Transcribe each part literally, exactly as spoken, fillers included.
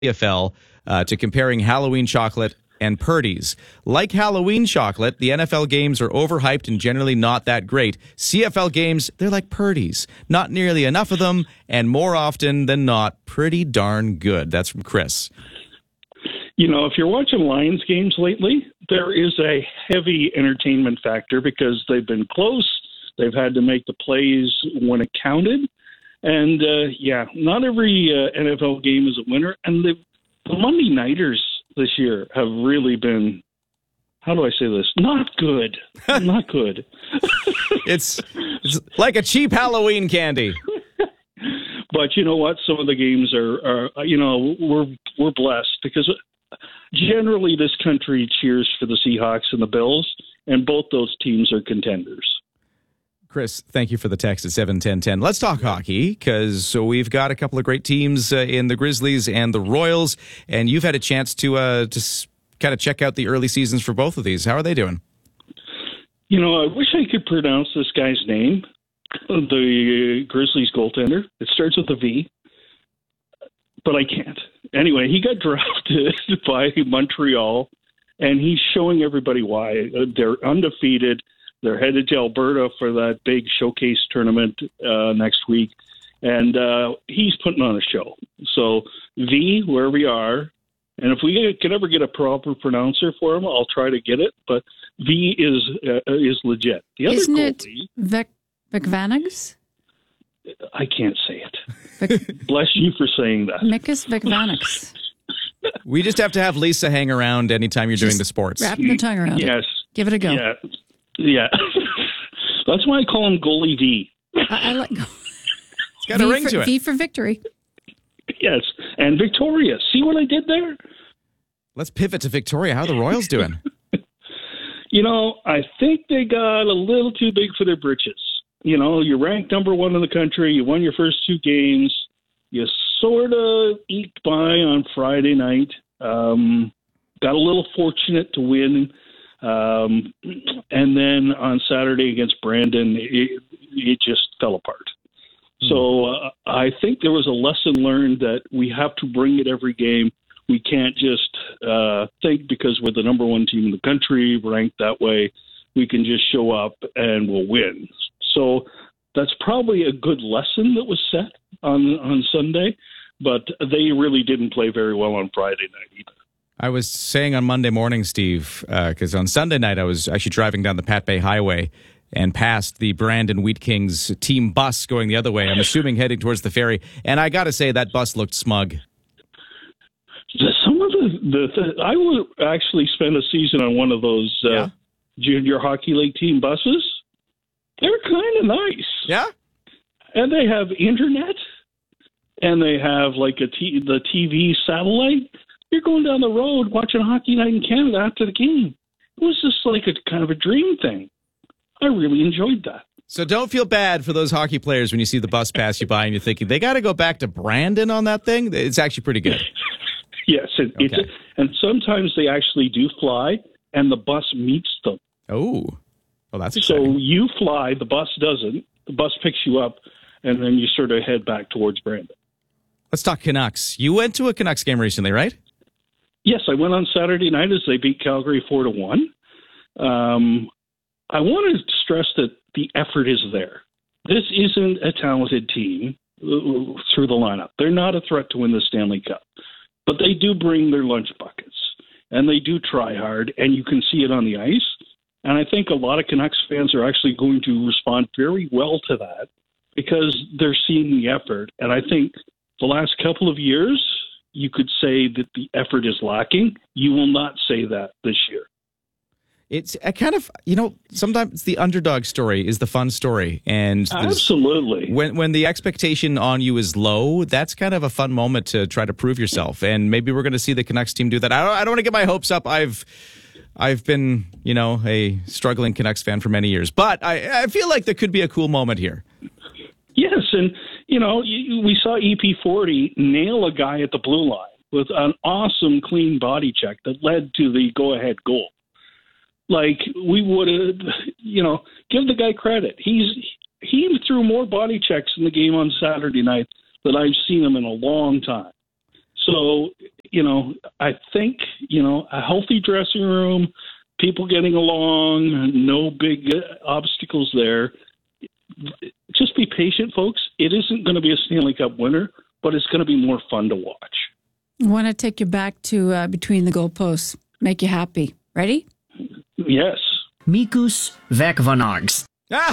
C F L uh, to comparing Halloween chocolate and Purdy's. Like Halloween chocolate, the N F L games are overhyped and generally not that great. C F L games, they're like Purdy's. Not nearly enough of them, and more often than not, pretty darn good. That's from Chris. You know, if you're watching Lions games lately, there is a heavy entertainment factor because they've been close. They've had to make the plays when it counted. And, uh, yeah, not every uh, N F L game is a winner. And the, the Monday Nighters this year have really been, how do I say this? Not good. Not good. it's, it's like a cheap Halloween candy. But you know what? Some of the games are, are, you know, we're we're blessed because generally this country cheers for the Seahawks and the Bills, and both those teams are contenders. Chris, thank you for the text at seven ten ten. Let's talk hockey, because so we've got a couple of great teams uh, in the Grizzlies and the Royals, and you've had a chance to uh, to s- kind of check out the early seasons for both of these. How are they doing? You know, I wish I could pronounce this guy's name, the Grizzlies goaltender. It starts with a V, but I can't. Anyway, he got drafted by Montreal, and he's showing everybody why. They're undefeated. They're headed to Alberta for that big showcase tournament uh, next week, and uh, he's putting on a show. So, V, where we are, and if we can ever get a proper pronouncer for him, I'll try to get it, but V is uh, is legit. The other Isn't goalie, it Vic, Vic Vanags? I can't say it. Vic, Bless you for saying that. Mikas Vic Vanags. We just have to have Lisa hang around anytime you're doing Just the sports. Wrap the tongue around Yes. it. Give it a go. Yeah. Yeah. That's why I call him Goalie V. I, I like It's got a V ring for, to it. V for victory. Yes. And Victoria. See what I did there? Let's pivot to Victoria. How are the Royals doing? You know, I think they got a little too big for their britches. You know, you're ranked number one in the country. You won your first two games. You sort of eked by on Friday night. Um, got a little fortunate to win. Um, and then on Saturday against Brandon, it, it just fell apart. Mm. So uh, I think there was a lesson learned that we have to bring it every game. We can't just uh, think because we're the number one team in the country, ranked that way, we can just show up and we'll win. So that's probably a good lesson that was set on on Sunday, but they really didn't play very well on Friday night either. I was saying on Monday morning, Steve, because uh, on Sunday night I was actually driving down the Pat Bay Highway and passed the Brandon Wheat Kings team bus going the other way. I'm assuming heading towards the ferry. And I got to say, that bus looked smug. Some of the, the, the I would actually spend a season on one of those uh, Yeah. junior hockey league team buses. They're kind of nice. Yeah? And they have internet, and they have like a t- the T V satellite. You're going down the road watching Hockey Night in Canada after the game. It was just like a kind of a dream thing. I really enjoyed that. So don't feel bad for those hockey players when you see the bus pass you by and you're thinking, they got to go back to Brandon on that thing? It's actually pretty good. Yes, it, Okay. it's a, and sometimes they actually do fly, and the bus meets them. Oh, well, that's So exciting. you fly, the bus doesn't. The bus picks you up, and then you sort of head back towards Brandon. Let's talk Canucks. You went to a Canucks game recently, right? Yes, I went on Saturday night as they beat Calgary four to one. Um, I want to stress that the effort is there. This isn't a talented team uh, through the lineup. They're not a threat to win the Stanley Cup, but they do bring their lunch buckets, and they do try hard, and you can see it on the ice. And I think a lot of Canucks fans are actually going to respond very well to that because they're seeing the effort. And I think the last couple of years, you could say that the effort is lacking. You will not say that this year. It's a kind of, you know, sometimes the underdog story is the fun story. And there's- Absolutely. when when the expectation on you is low, that's kind of a fun moment to try to prove yourself. And maybe we're going to see the Canucks team do that. I don't, I don't want to get my hopes up. I've I've been, you know, a struggling Canucks fan for many years. But I, I feel like there could be a cool moment here. Yes, and, you know, you- we saw E P forty nail a guy at the blue line with an awesome clean body check that led to the go-ahead goal. Like, we would have, you know, give the guy credit. He's He threw more body checks in the game on Saturday night than I've seen him in a long time. So, you know, I think, you know, a healthy dressing room, people getting along, no big obstacles there. Just be patient, folks. It isn't going to be a Stanley Cup winner, but it's going to be more fun to watch. I want to take you back to uh, between the goalposts, make you happy. Ready? Yes. Mikus Vekvanargs.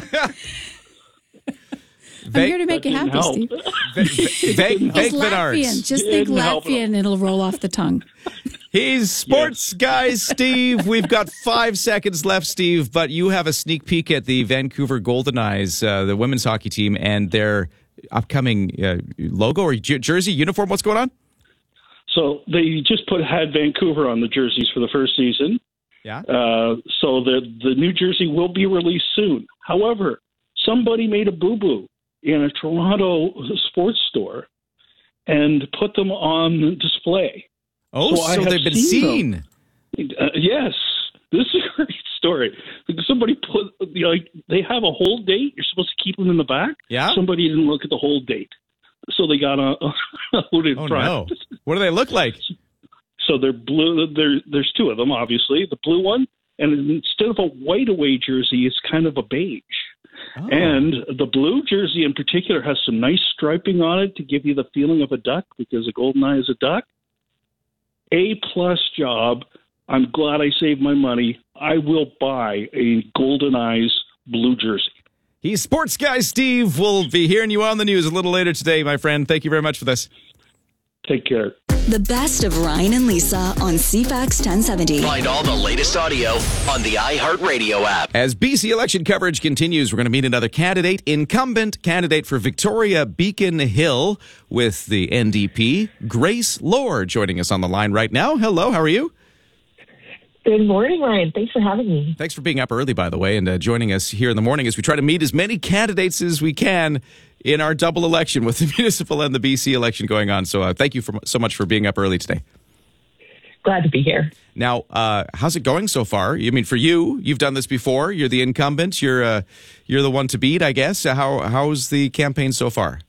I'm here to make you happy, help. Steve. Vague It's Latvian. Just think Didn't help at all. Latvian and it'll roll off the tongue. He's sports guy Steve. We've got five seconds left, Steve, but you have a sneak peek at the Vancouver Golden Eyes, uh, the women's hockey team, and their upcoming uh, logo or j- jersey, uniform. What's going on? So they just put had Vancouver on the jerseys for the first season. Yeah. Uh, so the the new jersey will be released soon. However, somebody made a boo-boo in a Toronto sports store and put them on display. Oh, So I so have they've been seen seen. Uh, yes, this is a great story. Somebody put, you know, like, they have a hold date. You're supposed to keep them in the back. Yeah. Somebody didn't look at the hold date, so they got a, a hold in Oh, front. no. What do they look like? So they're blue. There, there's two of them, obviously. The blue one, and instead of a white away jersey, it's kind of a beige. Oh. And the blue jersey in particular has some nice striping on it to give you the feeling of a duck, because a golden eye is a duck. A plus job. I'm glad I saved my money. I will buy a Golden Eyes blue jersey. He's sports guy Steve. We'll be hearing you on the news a little later today, my friend. Thank you very much for this. Take care. The best of Ryan and Lisa on C FAX ten seventy. Find all the latest audio on the iHeartRadio app. As B C election coverage continues, we're going to meet another candidate, incumbent candidate for Victoria Beacon Hill with the N D P, Grace Lohr, joining us on the line right now. Hello, how are you? Good morning, Ryan. Thanks for having me. Thanks for being up early, by the way, and uh, joining us here in the morning as we try to meet as many candidates as we can in our double election with the municipal and the B C election going on. So uh, thank you for, so much for being up early today. Glad to be here. Now, uh, how's it going so far? I mean, for you, you've done this before. You're the incumbent. You're uh, you're the one to beat, I guess. How how's the campaign so far?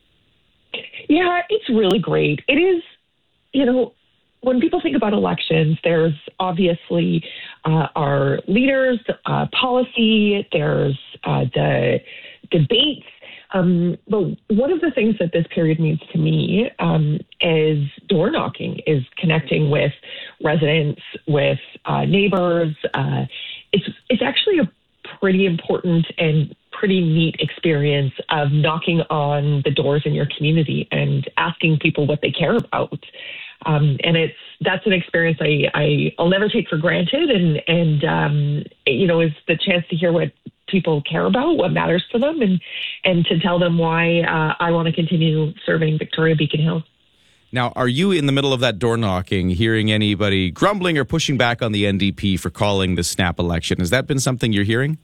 Yeah, it's really great. It is, you know, when people think about elections, there's obviously uh, our leaders, uh, policy, there's uh, the debates. Um, but one of the things that this period means to me um, is door knocking, is connecting with residents, with uh, neighbors. Uh, it's it's actually a pretty important and pretty neat experience of knocking on the doors in your community and asking people what they care about. Um, and it's that's an experience I, I I'll never take for granted, and and um, you know, is the chance to hear what people care about, what matters to them, and and to tell them why uh, I want to continue serving Victoria Beacon Hill. Now, are you in the middle of that door knocking, hearing anybody grumbling or pushing back on the N D P for calling the snap election? Has that been something you're hearing?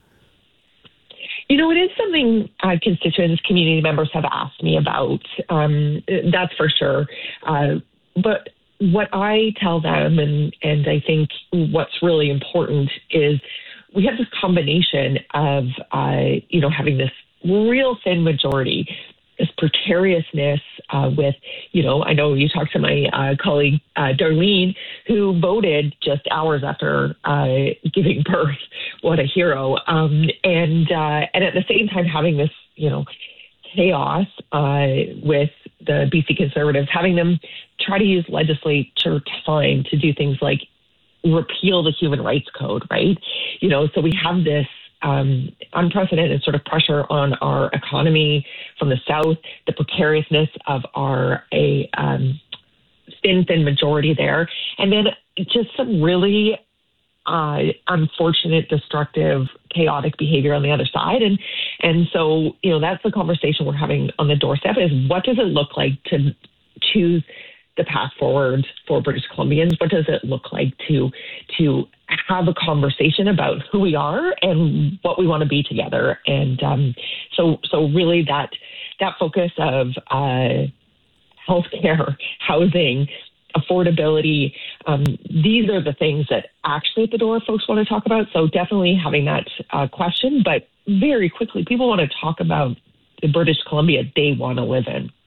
You know, it is something uh, constituents, community members have asked me about. Um, that's for sure. Uh, but what I tell them, and, and I think what's really important, is we have this combination of, uh, you know, having this real thin majority, this precariousness uh, with, you know, I know you talked to my uh, colleague, uh, Darlene, who voted just hours after uh, giving birth. What a hero. Um, and, uh, and at the same time, having this, you know, chaos uh, with the B C Conservatives, having them try to use legislature time to do things like repeal the Human Rights Code, right? You know, so we have this um, unprecedented sort of pressure on our economy from the South, the precariousness of our a um, thin, thin majority there, and then just some really uh, unfortunate, destructive, chaotic behavior on the other side. And and so, you know, that's the conversation we're having on the doorstep, is what does it look like to choose the path forward for British Columbians? What does it look like to to have a conversation about who we are and what we want to be together? And um, so so really that that focus of uh, healthcare, housing, affordability, um, these are the things that actually at the door folks want to talk about. So definitely having that uh, question, but very quickly, people want to talk about the British Columbia they want to live in.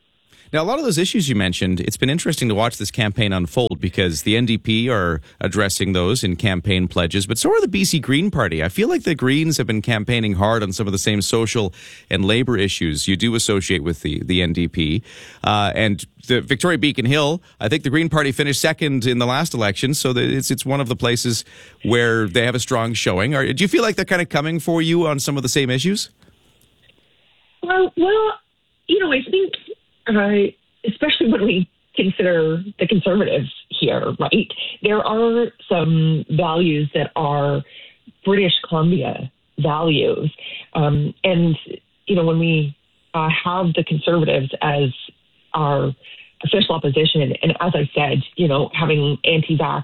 Now, a lot of those issues you mentioned, it's been interesting to watch this campaign unfold because the N D P are addressing those in campaign pledges, but so are the B C Green Party. I feel like the Greens have been campaigning hard on some of the same social and labor issues you do associate with the, the N D P. Uh, and the Victoria Beacon Hill, I think the Green Party finished second in the last election, so that it's it's one of the places where they have a strong showing. Or, do you feel like they're kind of coming for you on some of the same issues? Well, well, you know, I think, uh, especially when we consider the Conservatives here, right? There are some values that are British Columbia values. Um, and, you know, when we uh, have the Conservatives as our official opposition, and as I said, you know, having anti-vax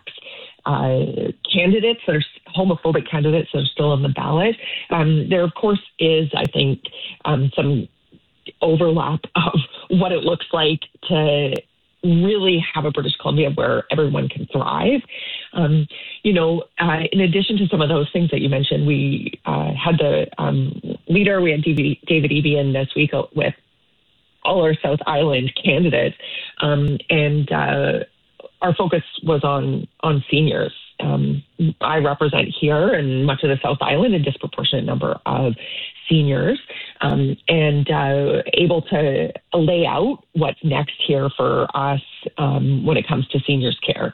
uh, candidates that are homophobic candidates that are still on the ballot, um, there, of course, is, I think, um, some overlap of what it looks like to really have a British Columbia where everyone can thrive. Um, you know, uh, in addition to some of those things that you mentioned, we uh, had the um, leader, we had David Eby in this week with all our South Island candidates, um, and uh, our focus was on on seniors. Um, I represent here and much of the South Island a disproportionate number of seniors, um, and uh, able to lay out what's next here for us um, when it comes to seniors care.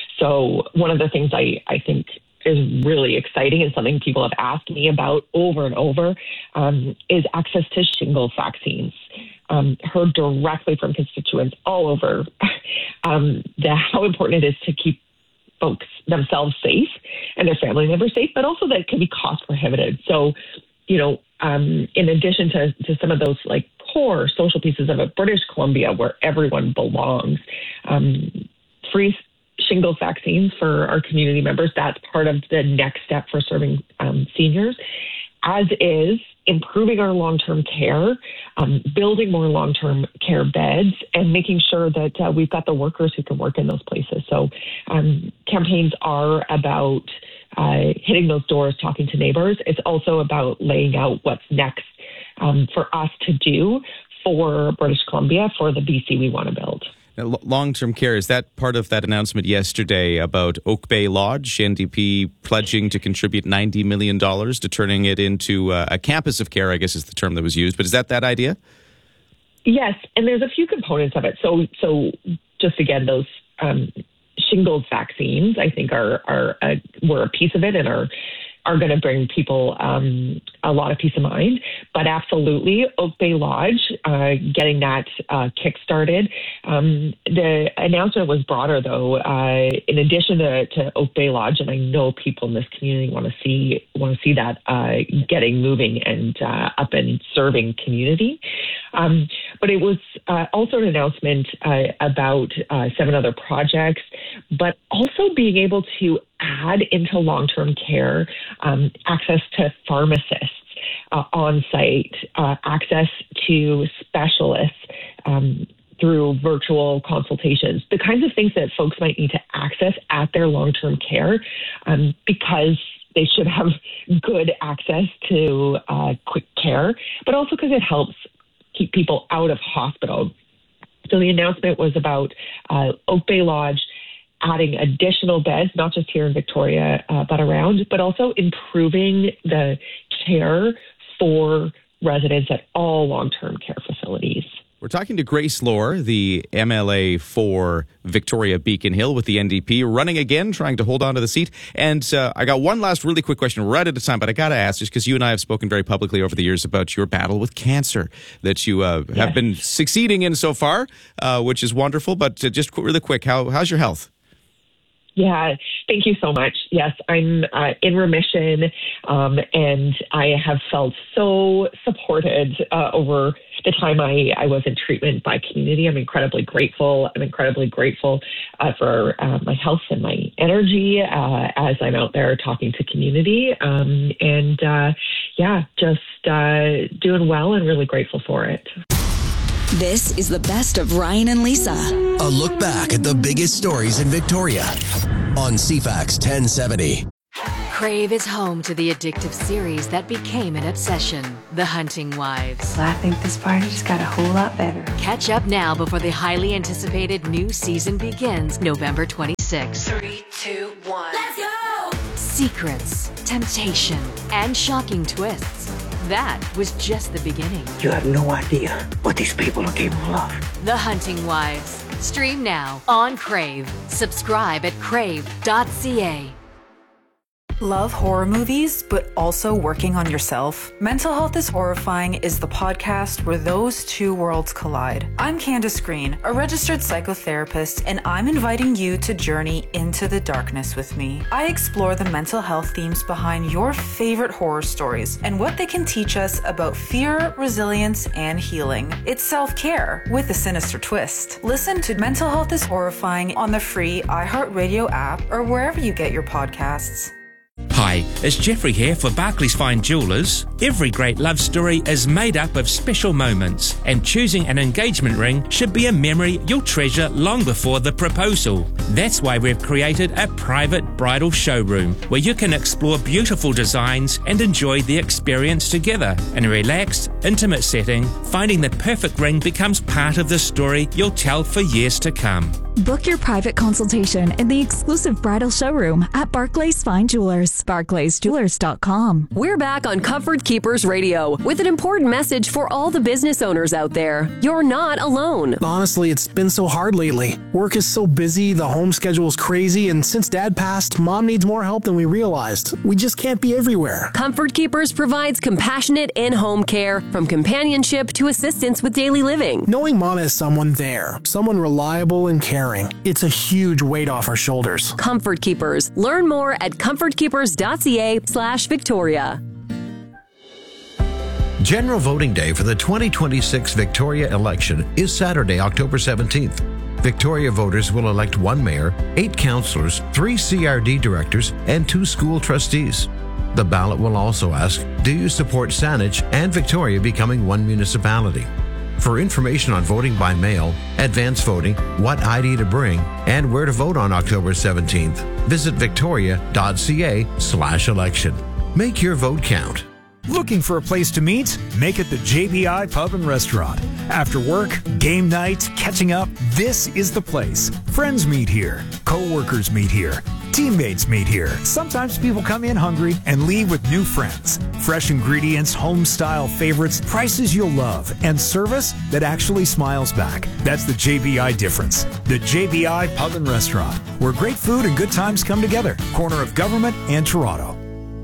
So one of the things I, I think is really exciting and something people have asked me about over and over um, is access to shingles vaccines. Um, heard directly from constituents all over um, the, how important it is to keep folks themselves safe and their family members safe, but also that it can be cost prohibitive. So, you know, um, in addition to, to some of those like core social pieces of a British Columbia where everyone belongs, um, free shingles vaccines for our community members, that's part of the next step for serving um, seniors, as is improving our long-term care, um, building more long-term care beds, and making sure that uh, we've got the workers who can work in those places. So um, campaigns are about uh, hitting those doors, talking to neighbors. It's also about laying out what's next um, for us to do for British Columbia, for the B C we want to build. Now, long-term care, is that part of that announcement yesterday about Oak Bay Lodge, N D P pledging to contribute ninety million dollars to turning it into uh, a campus of care, I guess is the term that was used. But is that that idea? Yes, and there's a few components of it. So, so just again, those um, shingles vaccines, I think, are are a, were a piece of it and are are going to bring people um, a lot of peace of mind. But absolutely, Oak Bay Lodge, uh, getting that uh, kick-started. Um, the announcement was broader, though. Uh, in addition to, to Oak Bay Lodge, and I know people in this community want to see want to see that uh, getting moving and uh, up and serving community. Um, but it was uh, also an announcement uh, about uh, seven other projects, but also being able to add into long-term care um, access to pharmacists uh, on site, uh, access to specialists um, through virtual consultations, the kinds of things that folks might need to access at their long-term care um, because they should have good access to uh, quick care, but also because it helps keep people out of hospital. So the announcement was about uh, Oak Bay Lodge adding additional beds, not just here in Victoria, uh, but around, but also improving the care for residents at all long-term care facilities. We're talking to Grace Lohr, the M L A for Victoria Beacon Hill with the N D P, running again, trying to hold on to the seat. And uh, I got one last really quick question right at a time, but I got to ask, just because you and I have spoken very publicly over the years about your battle with cancer that you uh, have yes. been succeeding in so far, uh, which is wonderful. But uh, just really quick, how how's your health? Yeah, thank you so much. Yes, I'm uh, in remission, um, and I have felt so supported uh, over the time I, I was in treatment by community. I'm incredibly grateful. I'm incredibly grateful uh, for uh, my health and my energy uh, as I'm out there talking to community. Um, and uh, yeah, just uh, doing well and really grateful for it. This is the best of Ryan and Lisa. A look back at the biggest stories in Victoria on C FAX ten seventy. Crave is home to the addictive series that became an obsession, The Hunting Wives. I think this party just got a whole lot better. Catch up now before the highly anticipated new season begins November twenty-sixth. Three, two, one. Let's go! Secrets, temptation, and shocking twists. That was just the beginning. You have no idea what these people are capable of. The Hunting Wives. Stream now on Crave. Subscribe at crave dot c a. Love horror movies, but also working on yourself? Mental Health is Horrifying is the podcast where those two worlds collide. I'm Candace Green, a registered psychotherapist, and I'm inviting you to journey into the darkness with me. I explore the mental health themes behind your favorite horror stories and what they can teach us about fear, resilience, and healing. It's self-care with a sinister twist. Listen to Mental Health is Horrifying on the free iHeartRadio app or wherever you get your podcasts. Hi, it's Jeffrey here for Barclays Fine Jewellers. Every great love story is made up of special moments, and choosing an engagement ring should be a memory you'll treasure long before the proposal. That's why we've created a private bridal showroom where you can explore beautiful designs and enjoy the experience together. In a relaxed, intimate setting, finding the perfect ring becomes part of the story you'll tell for years to come. Book your private consultation in the exclusive bridal showroom at Barclays Fine Jewelers. barclays jewelers dot com. We're back on Comfort Keepers Radio with an important message for all the business owners out there. You're not alone. Honestly, it's been so hard lately. Work is so busy, the home schedule is crazy, and since Dad passed, Mom needs more help than we realized. We just can't be everywhere. Comfort Keepers provides compassionate in-home care, from companionship to assistance with daily living. Knowing Mom has someone there, someone reliable and caring, it's a huge weight off our shoulders. Comfort Keepers. Learn more at comfort keepers dot c a slash Victoria. General voting day for the twenty twenty-six Victoria election is Saturday, October seventeenth. Victoria voters will elect one mayor, eight councillors, three C R D directors, and two school trustees. The ballot will also ask, do you support Saanich and Victoria becoming one municipality? For information on voting by mail, advance voting, what I D to bring, and where to vote on October seventeenth, visit victoria dot c a slash election. Make your vote count. Looking for a place to meet? Make it the J B I Pub and Restaurant. After work, game night, catching up, this is the place. Friends meet here. Co-workers meet here. Teammates meet here. Sometimes people come in hungry and leave with new friends. Fresh ingredients, home-style favorites, prices you'll love, and service that actually smiles back. That's the J B I difference. The J B I Pub and Restaurant, where great food and good times come together. Corner of Government and Toronto.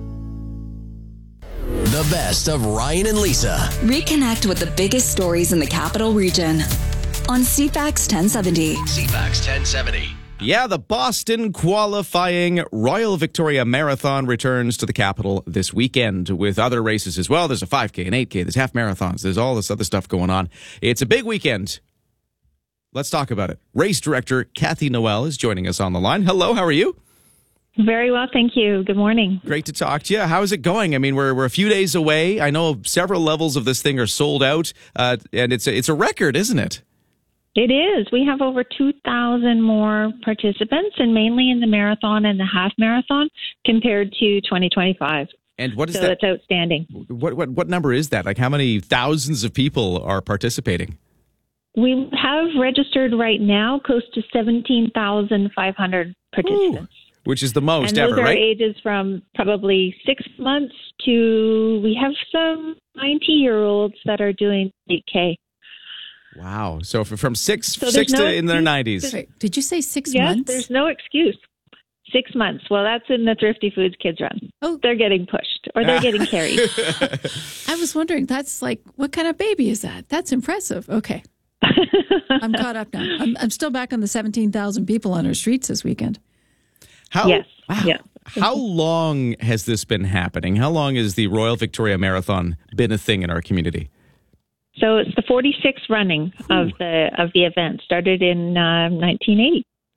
The best of Ryan and Lisa. Reconnect with the biggest stories in the capital region on C FAX ten seventy. C FAX ten seventy. Yeah, the Boston qualifying Royal Victoria Marathon returns to the capital this weekend with other races as well. There's a five K, an eight K, there's half marathons, there's all this other stuff going on. It's a big weekend. Let's talk about it. Race director Kathy Noel is joining us on the line. Hello, how are you? Very well, thank you. Good morning. Great to talk to you. How is it going? I mean, we're we're a few days away. I know several levels of this thing are sold out, uh, and it's a, it's a record, isn't it? It is. We have over two thousand more participants, and mainly in the marathon and the half marathon compared to twenty twenty-five. And what is so that? That's outstanding. What, what what number is that? Like, how many thousands of people are participating? We have registered right now close to seventeen thousand five hundred participants. Ooh. Which is the most and those ever, are right? ages from probably six months to, we have some ninety-year-olds that are doing eight K. Wow. So from six so six no to in their nineties. Wait, did you say six yes, months? There's no excuse. Six months. Well, that's in the Thrifty Foods Kids Run. Oh, they're getting pushed or they're getting carried. I was wondering, that's like, what kind of baby is that? That's impressive. Okay. I'm caught up now. I'm, I'm still back on the seventeen thousand people on our streets this weekend. How, yes. Wow. Yeah. How long has this been happening? How long has the Royal Victoria Marathon been a thing in our community? So it's the forty-sixth running Ooh. of the of the event. Started in uh, nineteen eighty.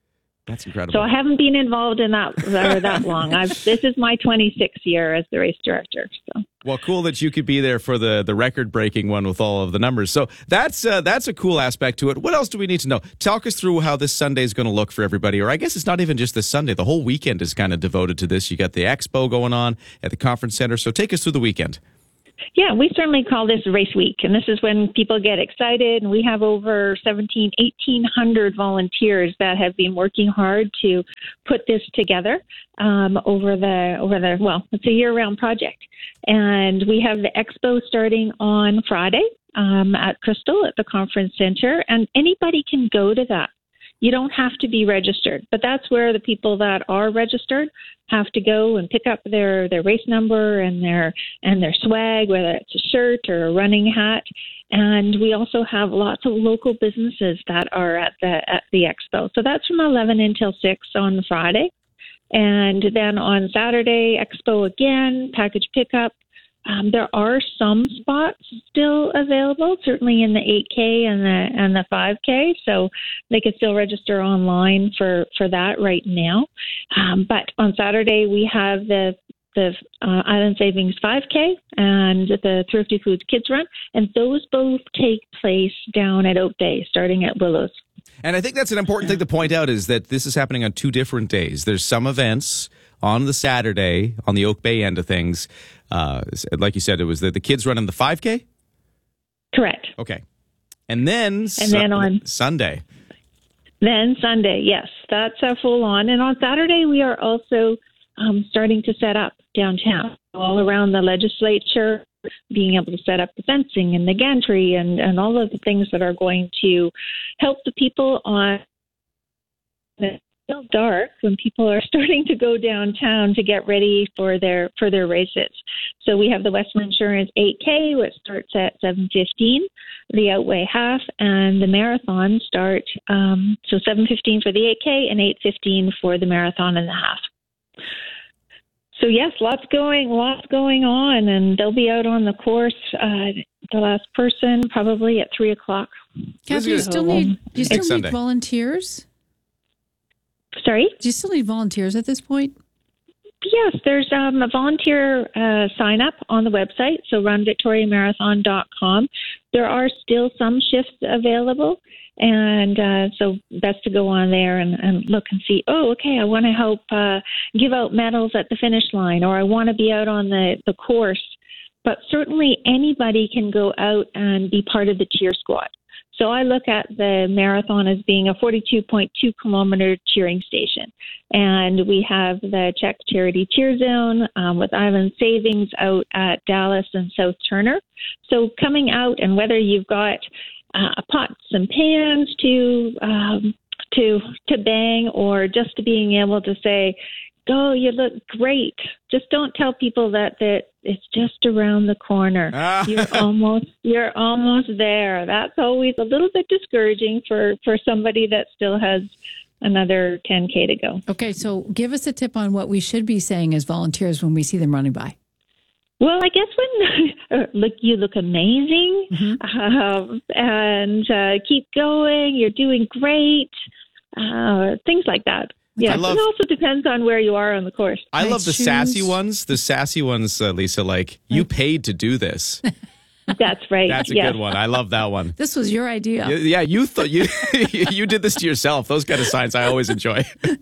That's incredible. So I haven't been involved in that uh, that long. I've, this is my twenty-sixth year as the race director. So. Well, cool that you could be there for the, the record-breaking one with all of the numbers. So that's uh, that's a cool aspect to it. What else do we need to know? Talk us through how this Sunday is going to look for everybody. Or I guess it's not even just this Sunday. The whole weekend is kind of devoted to this. You got the expo going on at the conference center. So take us through the weekend. Yeah, we certainly call this Race Week, and this is when people get excited, and we have over seventeen, eighteen hundred volunteers that have been working hard to put this together um, over the, over the, well, it's a year-round project. And we have the expo starting on Friday um, at Crystal at the Conference Center, and anybody can go to that. You don't have to be registered, but that's where the people that are registered have to go and pick up their, their race number and their and their swag, whether it's a shirt or a running hat. And we also have lots of local businesses that are at the at the expo. So that's from eleven until six on Friday. And then on Saturday, expo again, package pickup. Um, there are some spots still available, certainly in the eight K and the and the five K, so they can still register online for, for that right now. Um, but on Saturday, we have the the uh, Island Savings five K and the Thrifty Foods Kids Run, and those both take place down at Oak Bay, starting at Willows. And I think that's an important thing to point out is that this is happening on two different days. There's some events on the Saturday on the Oak Bay end of things. Uh, like you said, it was the, the kids running the five K? Correct. Okay. And then, and su- then on Sunday. Then Sunday, yes, that's a full on. And on Saturday, we are also um, starting to set up downtown, all around the legislature, being able to set up the fencing and the gantry and, and all of the things that are going to help the people on the still dark when people are starting to go downtown to get ready for their for their races. So we have the Western Insurance eight K, which starts at seven fifteen, the Outway Half, and the Marathon start, um, so seven fifteen for the eight K and eight fifteen for the Marathon and the Half. So yes, lots going, lots going on, and they'll be out on the course, uh, the last person, probably at three o'clock. Kathy, you still need, do you still need Sunday. volunteers? Sorry? Do you still need volunteers at this point? Yes, there's um, a volunteer uh, sign up on the website, so run victoria marathon dot com. There are still some shifts available, and uh, so best to go on there and, and look and see, oh, okay, I want to help uh, give out medals at the finish line, or I want to be out on the, the course. But certainly anybody can go out and be part of the cheer squad. So I look at the marathon as being a forty-two point two kilometer cheering station. And we have the Czech Charity Cheer Zone um, with Island Savings out at Dallas and South Turner. So coming out, and whether you've got uh, pots and pans to, um, to, to bang, or just to being able to say, oh, you look great. Just don't tell people that, that it's just around the corner. Ah. You're almost you're almost there. That's always a little bit discouraging for, for somebody that still has another ten K to go. Okay, so give us a tip on what we should be saying as volunteers when we see them running by. Well, I guess when look, you look amazing, mm-hmm. um, and uh, keep going. You're doing great. Uh, things like that. Yeah, love, it also depends on where you are on the course. I nice love the shoes. sassy ones. The sassy ones, uh, Lisa, like, you paid to do this. That's right. That's a yes. good one. I love that one. This was your idea. Yeah, you thought you you did this to yourself. Those kind of signs I always enjoy.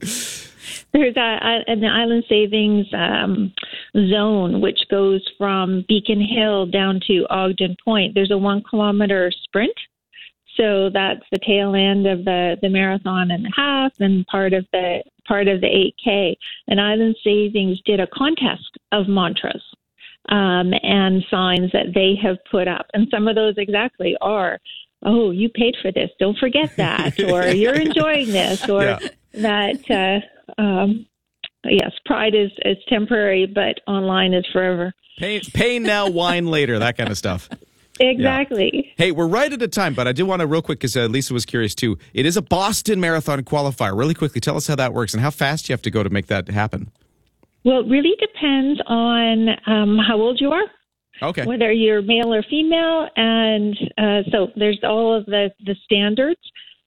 There's a, a, an Island Savings um, zone, which goes from Beacon Hill down to Ogden Point. There's a one kilometer sprint. So that's the tail end of the, the marathon and a half, and part of the part of the eight K. And Island Savings did a contest of mantras um, and signs that they have put up. And some of those exactly are, oh, you paid for this, don't forget that, or you're enjoying this, or yeah. that, uh, um, yes, pride is, is temporary, but online is forever. Pain, pain now, wine later, that kind of stuff. Exactly. Yeah. Hey, we're right at a time, but I do want to real quick, because uh, Lisa was curious too. It is a Boston Marathon qualifier. Really quickly, tell us how that works and how fast you have to go to make that happen. Well, it really depends on um, how old you are. Okay. Whether you're male or female, and uh, so there's all of the, the standards.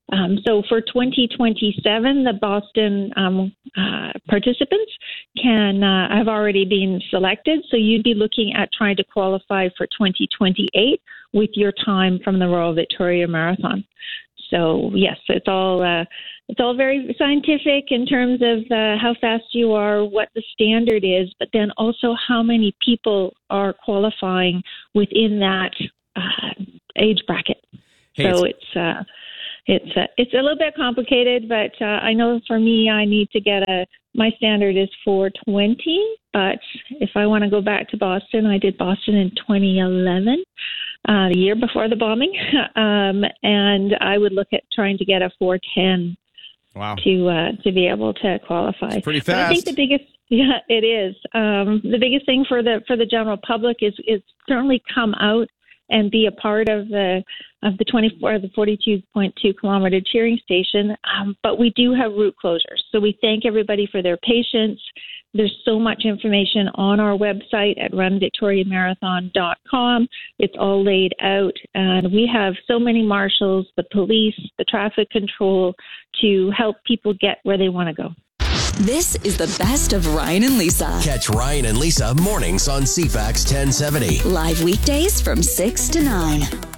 Um, so for twenty twenty-seven, the Boston um, uh, participants can uh, have already been selected. So you'd be looking at trying to qualify for twenty twenty-eight with your time from the Royal Victoria Marathon. So yes, it's all uh, it's all very scientific in terms of uh, how fast you are, what the standard is, but then also how many people are qualifying within that uh, age bracket. Hey, so it's- it's. Uh, It's uh, it's a little bit complicated, but uh, I know for me, I need to get a, my standard is four twenty, but if I want to go back to Boston, I did Boston in twenty eleven, uh, the year before the bombing, um, and I would look at trying to get a four ten wow. to uh, to be able to qualify. It's pretty But I think fast. the biggest, yeah, it is. Um, the biggest thing for the for the general public is is certainly come out and be a part of the of the twenty-four, the forty-two point two kilometer cheering station. Um, but we do have route closures, so we thank everybody for their patience. There's so much information on our website at run victoria marathon dot com. It's all laid out, and we have so many marshals, the police, the traffic control to help people get where they want to go. This is the best of Ryan and Lisa. Catch Ryan and Lisa mornings on C FAX ten seventy. Live weekdays from six to nine.